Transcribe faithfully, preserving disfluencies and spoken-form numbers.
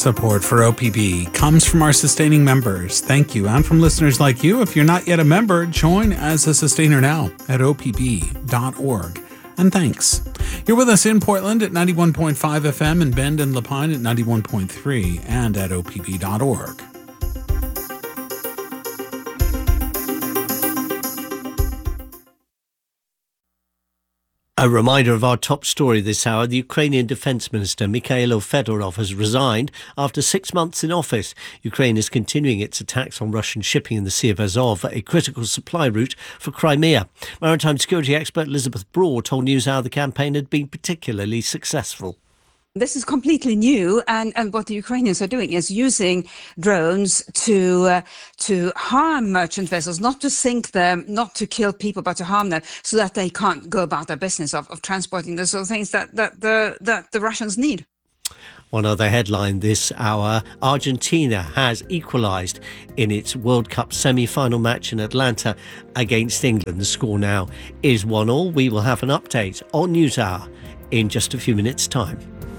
Support for O P B comes from our sustaining members. Thank you. And from listeners like you. If you're not yet a member, join as a sustainer now at O P B dot org. And thanks. You're with us in Portland at ninety-one point five F M, in Bend and Lapine at ninety-one point three, and at O P B dot org. A reminder of our top story this hour. The Ukrainian Defence Minister Mikhailo Fedorov has resigned after six months in office. Ukraine is continuing its attacks on Russian shipping in the Sea of Azov, a critical supply route for Crimea. Maritime security expert Elizabeth Broad told NewsHour the campaign had been particularly successful. This is completely new, and, and what the Ukrainians are doing is using drones to uh, to harm merchant vessels, not to sink them, not to kill people, but to harm them, so that they can't go about their business of, of transporting the sort of things that, that, the, that the Russians need. One other headline this hour: Argentina has equalised in its World Cup semi-final match in Atlanta against England. The score now is one all. We will have an update on NewsHour in just a few minutes' time.